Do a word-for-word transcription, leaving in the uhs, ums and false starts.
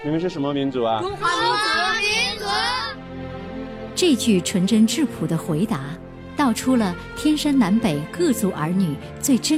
你们是什么民族啊？ 中华民族。 这句纯真质朴的回答，道出了天山南北各族儿女最真